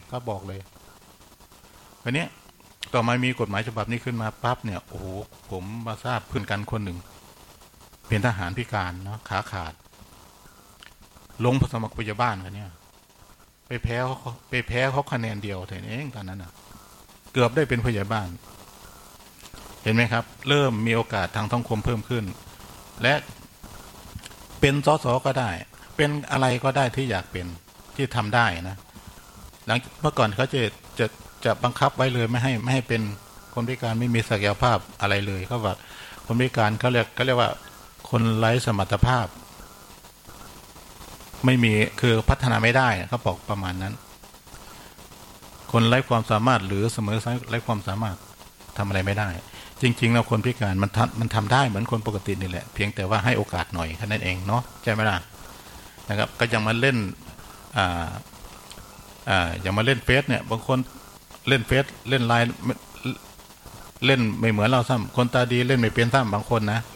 ก็บอกเลยวันนี้ต่อมามีกฎหมายฉบับนี้ขึ้นมาปั๊บเนี่ยโอ้โหผมมาทราบเพื่อนกันคนหนึ่งเป็นทหารพิการเนาะขาขาดลงสมัครพยาบาลกันเนี่ยไปแพ้เขาคะแนนเดียวเท่านั้นเองตอนนั้นอ่ะเกือบได้เป็นพยาบาลเห็นไหมครับเริ่มมีโอกาสทางสังคมเพิ่มขึ้นและเป็นสสก็ได้เป็นอะไรก็ได้ที่อยากเป็นที่ทำได้นะหลังเมื่อก่อนเขาจะบังคับไว้เลยไม่ให้เป็นคนพิการไม่มีศักยภาพอะไรเลยเขาว่าคนพิการเขาเรียกว่าคนไร้สมรรถภาพไม่มีคือพัฒนาไม่ได้เขาบอกประมาณนั้นคนไร้ความสามารถหรือเสมอไร้ความสามารถทำอะไรไม่ได้จริงๆแล้วคนพิการมันทำได้เหมือนคนปกตินี่แหละเพียงแต่ว่าให้โอกาสหน่อยแค่นั้นเองเนาะใช่ไหมล่ะนะครับก็ยังมาเล่นอย่างมาเล่นเฟซเนี่ยบางคนเล่นเฟซเล่นไลน์เล่นไม่เหมือนเราซ้ำคนตาดีเล่นไม่เป็นซ้ำบางคนนะ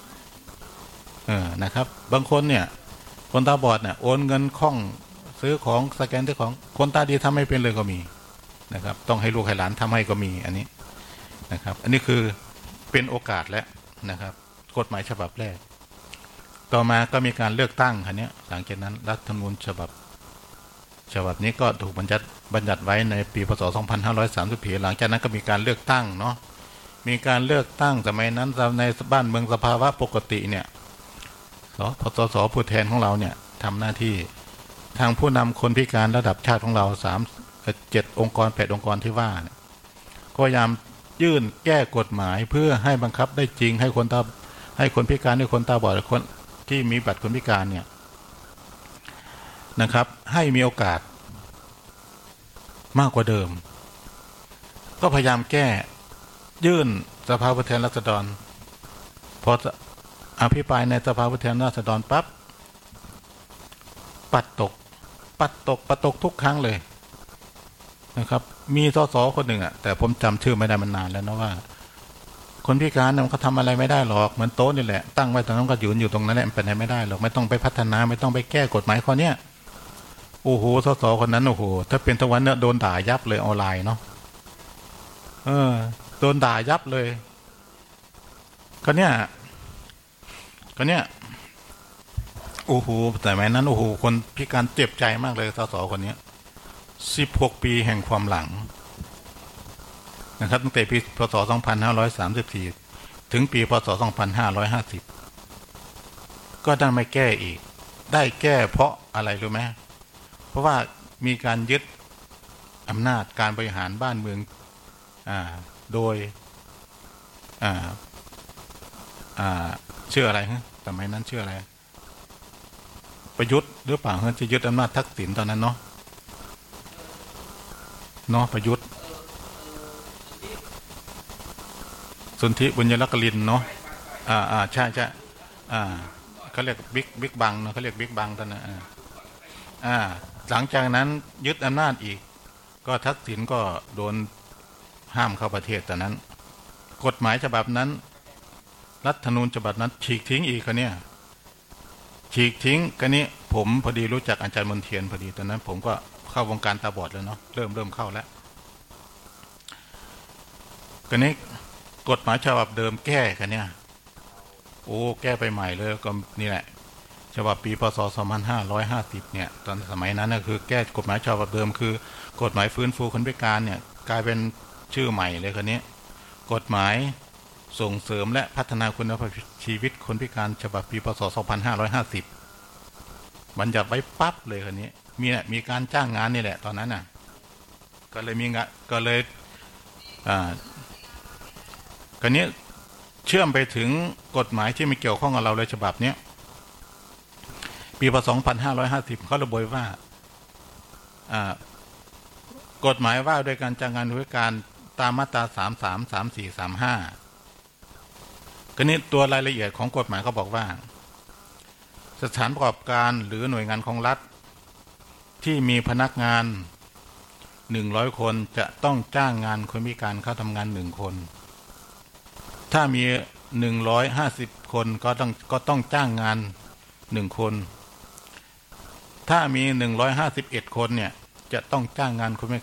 นะครับบางคนเนี่ยคนตาบอดเนี่ยโอนเงินคล่องซื้อของสแกนซื้อของคนตาดีทำไม่เป็นเลยก็มีนะครับต้องให้ลูกให้หลานทำให้ก็มีอันนี้นะครับอันนี้คือเป็นโอกาสแล้วนะครับกฎหมายฉบับแรกต่อมาก็มีการเลือกตั้งคันนี้หลังจากนั้นรัฐธรรมนูญฉบับนี้ก็ถูกบัญญัติไว้ในปีพ.ศ. 2534หลังจากนั้นก็มีการเลือกตั้งเนาะมีการเลือกตั้งสมัยนั้นในบ้านเมืองสภาวะปกติเนี่ยส.ผู้แทนของเราเนี่ยทำหน้าที่ทางผู้นำคนพิการระดับชาติของเรา7 องค์กร 8 องค์กรที่ว่าก็พยายามยื่นแก้กฎหมายเพื่อให้บังคับได้จริงให้คนพิการให้คนตาบอดคนที่มีบัตรคนพิการเนี่ยนะครับให้มีโอกาสมากกว่าเดิมก็พยายามแก้ยื่นสภาผู้แทนราษฎรพออภิปรายในสภาผู้แทนราษฎรปั๊บปัดตกทุกครั้งเลยนะครับมีสสคนหนึ่งแต่ผมจำชื่อไม่ได้มันนานแล้วนะว่าคนพิการมันเขาทำอะไรไม่ได้หรอกเหมือนโต๊ะนี่แหละตั้งไว้ตรงนั้นก็ยืนอยู่ตรงนั้นแหละมันเป็นอะไรไม่ได้หรอกไม่ต้องไปพัฒนาไม่ต้องไปแก้กฎหมายข้อเนี้ยโอ้โหสสคนนั้นโอ้โหถ้าเป็นทุกวันเนี่ยโดนด่ายับเลยออนไลน์เนาะโดนด่ายับเลยก็เนี้ยโอ้โหแต่แม้นั้นโอ้โหคนพิการเจ็บใจมากเลยสสคนนี้16 ปีแห่งความหลังนะครับตั้งแต่ปีพ.ศ. 2534ถึงปีพ.ศ. 2550ก็ได้ไม่แก้อีกได้แก้เพราะอะไรรู้ไหมเพราะว่ามีการยึดอำนาจการบริหารบ้านเมืองโดยชื่ออะไรฮะสมัยนั้นชื่ออะไรประยุทธ์หรือเปล่าจะยึดอำนาจทักษิณตอนนั้นเนาะประยุทธ์สนธิบุญยรักลินเนาะใช่เขาเรียกบิ๊กบังเนาะเขาเรียกบิ๊กบังตอนนั้นหลังจากนั้นยึดอำนาจอีกก็ทักษิณก็โดนห้ามเข้าประเทศตอนนั้นกฎหมายฉบับนั้นรัฐธรรมนูญฉบับนั้นฉีกทิ้งอีกคนเนี้ยฉีกทิ้งกันนี้ผมพอดีรู้จักอาจารย์มนเทียนพอดีตอนนั้นผมก็เข้าวงการตาบอดแล้วเนาะเริ่มเข้าแล้วกันนี้กฎหมายฉบับเดิมแก้กันเนี่ยโอ้แก้ไปใหม่เลยก็นี่แหละฉบับปีพ.ศ. 2550เนี่ยตอนสมัยนั้นก็คือแก้กฎหมายฉบับเดิมคือกฎหมายฟื้นฟูคนพิการเนี่ยกลายเป็นชื่อใหม่เลยคนนี้กฎหมายส่งเสริมและพัฒนาคุณภาพชีวิตคนพิการฉบับปีพ.ศ. 2550บัญญัติไว้ปั๊บเลยคนนี้มีการจ้างงานนี่แหละตอนนั้นก็เลยมีงานก็เลยคนนี้เชื่อมไปถึงกฎหมายที่ไม่เกี่ยวข้องกับเราเลยฉบับนี้ปีพ.ศ. 2550เขาระบุว่ากฎหมายว่าโดยการจ้างงานด้วยการตามมาตรา33 34 35ก็นี้ตัวรายละเอียดของกฎหมายเขาบอกว่าสถานประกอบการหรือหน่วยงานของรัฐที่มีพนักงาน100 คนจะต้องจ้างงานคนพิการเข้าทำงาน1 คนถ้ามี150 คนก็ต้องจ้างงาน1 คนถ้ามี151 คนเนี่ยจะต้องจ้างงานคนพิ